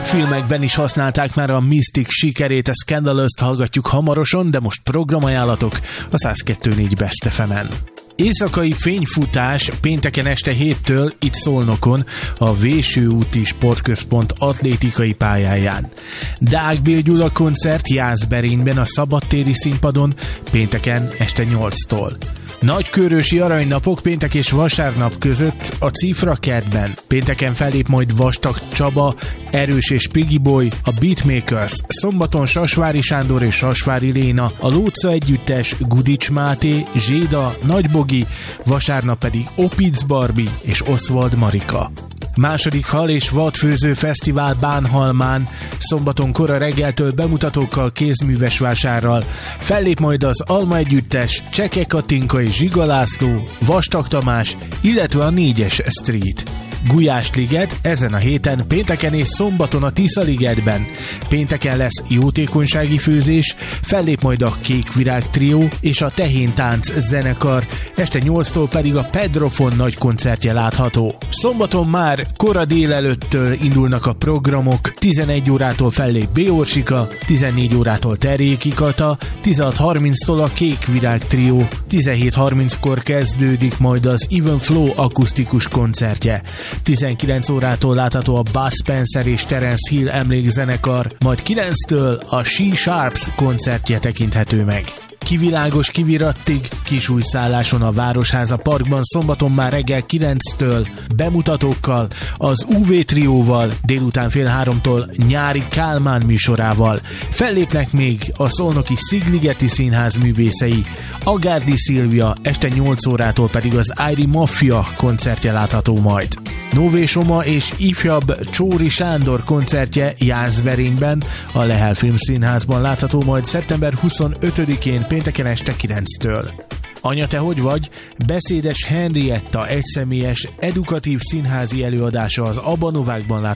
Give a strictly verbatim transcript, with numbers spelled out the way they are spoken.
Filmekben is használták már a Mystic sikerét, a Scandalous-t hallgatjuk hamarosan, de most programajánlatok a száz kettő négy Best ef emen. Éjszakai fényfutás pénteken este héttől itt Szolnokon, a Vésőúti Sportközpont atlétikai pályáján. Deák Bél Gyula koncert Jászberényben a szabadtéri színpadon pénteken este nyolctól. Nagykőrösi aranynapok péntek és vasárnap között a Cifra kertben. Pénteken fellép majd Vastag Csaba, Erős és Piggy Boy, a Beatmakers, szombaton Sasvári Sándor és Sasvári Léna, a Lóca együttes, Gudics Máté, Zséda, Nagybogi, vasárnap pedig Opitz Barbie és Oswald Marika. Második Hal és Vadfőző Fesztivál Bánhalmán, szombaton kora reggeltől bemutatókkal, kézműves vásárral. Fellép majd az Alma együttes, Cseke Katinka és Zsiga László, Vastag Tamás, illetve a négyes Street. Gulyásliget ezen a héten pénteken és szombaton a Tisza-ligetben. Pénteken lesz jótékonysági főzés, fellép majd a Kék Virág trió és a Tehéntánc zenekar, este nyolctól pedig a Pedrofon nagy koncertje látható. Szombaton már kora délelőttől indulnak a programok, tizenegy órától fellép B. Orsika, tizennégy órától Terjéki Kata, tizenhat harminctól a Kék Virág trió, tizenhét harminckor kezdődik majd az Even Flow akusztikus koncertje. tizenkilenc órától látható a Buzz Spencer és Terence Hill emlékzenekar, majd kilenctől a She Sharps koncertje tekinthető meg. Kivilágos kivirattig, kisújszálláson a Városháza Parkban szombaton már reggel kilenctől bemutatókkal, az u vé trióval, délután fél háromtól nyári Kálmán műsorával. Fellépnek még a szolnoki Szigligeti Színház művészei, Agárdi Szilvia, este nyolc órától pedig az Airi Mafia koncertje látható majd. Nové Soma és ifjabb Csóri Sándor koncertje Jászberényben, a Lehel Filmszínházban látható majd szeptember huszonötödikén pénteken este kilenctől. Anya, te hogy vagy? Beszédes Henrietta egyszemélyes edukatív színházi előadása az Abba Novákban látható